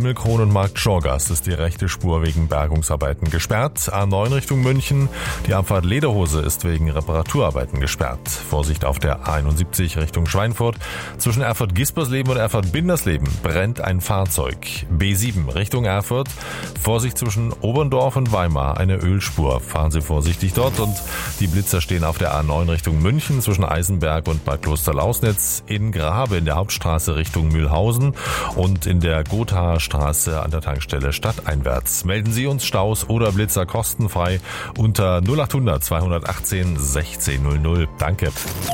Himmelkron und Markt Schorgast ist die rechte Spur wegen Bergungsarbeiten gesperrt. A9 Richtung München. Die Abfahrt Lederhose ist wegen Reparaturarbeiten gesperrt. Vorsicht auf der A71 Richtung Schweinfurt. Zwischen Erfurt-Gispersleben und Erfurt-Bindersleben brennt ein Fahrzeug. B7 Richtung Erfurt. Vorsicht zwischen Oberndorf und Weimar, eine Ölspur. Fahren Sie vorsichtig dort. Und die Blitzer stehen auf der A9 Richtung München zwischen Eisenberg und Bad Klosterlausnitz. In Grabe in der Hauptstraße Richtung Mühlhausen und in der Gothaer Straße an der Tankstelle stadteinwärts. Melden Sie uns Staus oder Blitzer kostenfrei unter 0800 218 1600. Danke.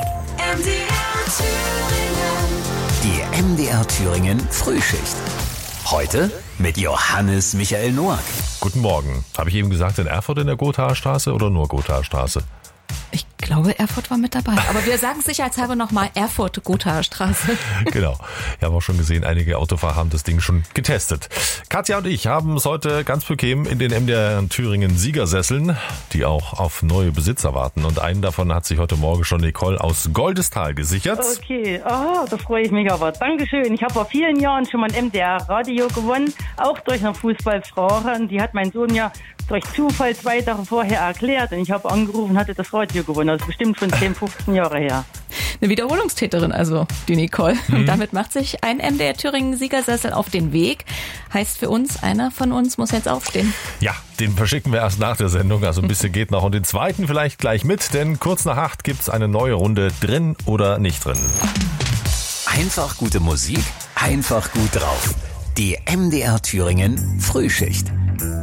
Die MDR Thüringen Frühschicht. Heute mit Johannes Michael Noack. Guten Morgen. Habe ich eben gesagt, in Erfurt in der Gothaer Straße oder nur Gothaer Straße? Ich glaube, Erfurt war mit dabei. Aber wir sagen sicherheitshalber nochmal Erfurt-Gothaer Straße. Genau. Wir haben auch schon gesehen, einige Autofahrer haben das Ding schon getestet. Katja und ich haben es heute ganz bequem in den MDR Thüringen Siegersesseln, die auch auf neue Besitzer warten. Und einen davon hat sich heute Morgen schon Nicole aus Goldestal gesichert. Okay, da freue ich mich aber. Dankeschön. Ich habe vor vielen Jahren schon mal ein MDR-Radio gewonnen, auch durch eine Fußballfrage. Und die hat mein Sohn ja durch Zufall 2 Tage vorher erklärt. Und ich habe angerufen, hatte das Radio gewonnen. Das ist bestimmt schon 10, 15 Jahre her. Eine Wiederholungstäterin also, die Nicole. Und damit macht sich ein MDR Thüringen Siegersessel auf den Weg. Heißt für uns, einer von uns muss jetzt aufstehen. Ja, den verschicken wir erst nach der Sendung. Also ein bisschen geht noch. Und den zweiten vielleicht gleich mit, denn kurz nach 8 gibt's eine neue Runde drin oder nicht drin. Einfach gute Musik, einfach gut drauf. Die MDR Thüringen Frühschicht.